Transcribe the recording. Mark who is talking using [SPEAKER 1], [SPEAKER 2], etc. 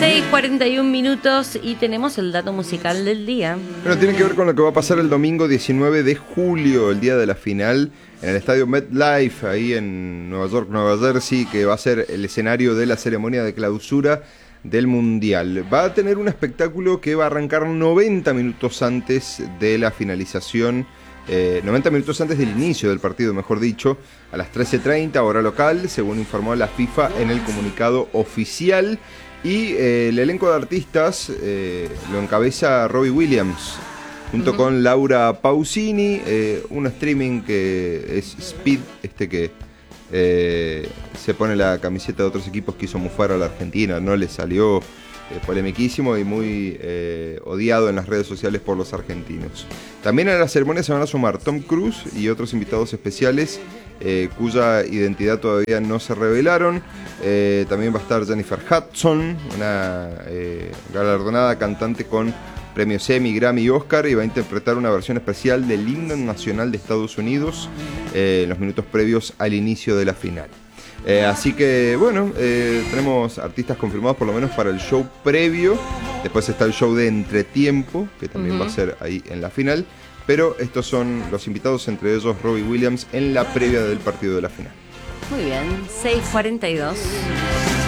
[SPEAKER 1] 6:41 y tenemos el dato musical del día.
[SPEAKER 2] Bueno, tiene que ver con lo que va a pasar el domingo 19 de julio, el día de la final, en el estadio MetLife, ahí en Nueva York, Nueva Jersey, que va a ser el escenario de la ceremonia de clausura del Mundial. Va a tener un espectáculo que va a arrancar 90 minutos antes de la finalización, 90 minutos antes del inicio del partido, mejor dicho, a las 13:30 hora local, según informó la FIFA en el comunicado oficial. Y el elenco de artistas lo encabeza Robbie Williams, junto con Laura Pausini, un streaming que es Speed, que se pone la camiseta de otros equipos, quiso mufar a la Argentina, no le salió, polemiquísimo y muy odiado en las redes sociales por los argentinos. También a la ceremonia se van a sumar Tom Cruise y otros invitados especiales, cuya identidad todavía no se revelaron. También va a estar Jennifer Hudson, una galardonada cantante con premios Emmy, Grammy y Oscar, y va a interpretar una versión especial del himno nacional de Estados Unidos en los minutos previos al inicio de la final. Así que bueno, tenemos artistas confirmados por lo menos para el show previo. Después está el show de entretiempo, que también va a ser ahí en la final. Pero estos son los invitados, entre ellos Robbie Williams, en la previa del partido de la final.
[SPEAKER 1] Muy bien, 6:42.